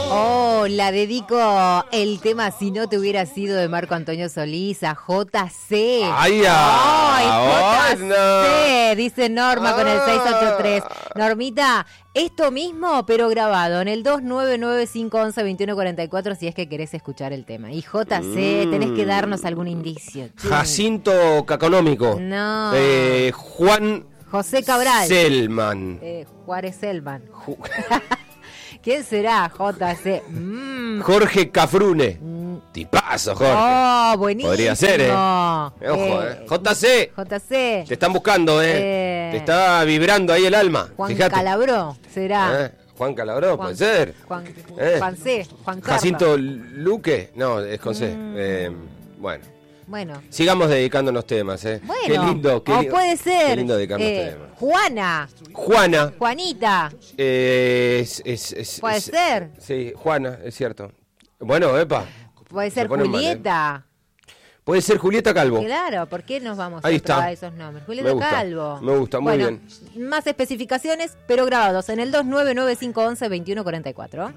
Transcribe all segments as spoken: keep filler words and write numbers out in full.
Oh, la dedico el tema Si no te hubiera sido de Marco Antonio Solís a J C. ¡Ay, ay! J C, no. dice Norma ah. con el seis ocho tres. Normita, esto mismo, pero grabado en el dos nueve nueve cinco uno uno dos uno cuatro cuatro si es que querés escuchar el tema. Y J C, mm. tenés que darnos algún indicio. ¿Quién? Jacinto Caconómico. No. Eh, Juan José Cabral. Selman. Eh, Juárez Selman. Ju- ¿Quién será? J C. Mm. Jorge Cafrune. Mm. Tipazo, Jorge. Oh, buenísimo. Podría ser, ¿eh? Ojo, eh. eh. J C. J C. Te están buscando, ¿eh? eh. Te está vibrando ahí el alma. Juan Fíjate. Calabró, será. ¿Eh? Juan Calabró, Juan, puede ser. Juan, ¿Eh? Juan C. Juan Carlos. Jacinto Luque. No, es con C. Mm. Eh, bueno. Bueno. Sigamos dedicándonos temas, ¿eh? Bueno. Qué lindo, qué o lindo. puede ser. Qué lindo dedicarnos eh, temas. Juana. Juana. Juanita. Eh, es, es, es, puede es, ser. Sí, Juana, es cierto. Bueno, epa. Puede ser Julieta. Mal, ¿eh? Puede ser Julieta Calvo. Claro, ¿por qué nos vamos Ahí a está. probar esos nombres? Julieta me gusta, Calvo. Me gusta, muy bueno, bien. Más especificaciones, pero grabados en el dos nueve nueve cinco uno uno dos uno cuatro cuatro.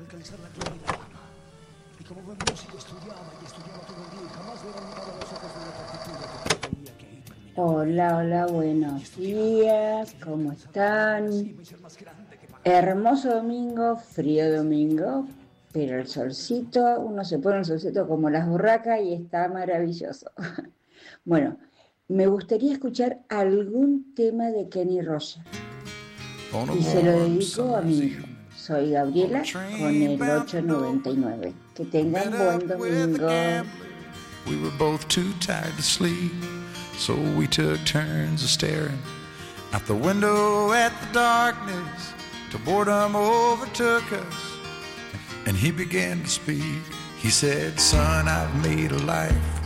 Hola, hola, buenos días, ¿cómo están? Hermoso domingo, frío domingo, pero el solcito, uno se pone el solcito como las burracas y está maravilloso. Bueno, me gustaría escuchar algún tema de Kenny Rogers y se lo dedico a mi hijo. Soy Gabriela con el ocho noventa y nueve. Que tengan buen domingo. We were both too tired to sleep, so we took turns of staring out the window at the darkness till boredom overtook us, and he began to speak. He said, son, I've made a life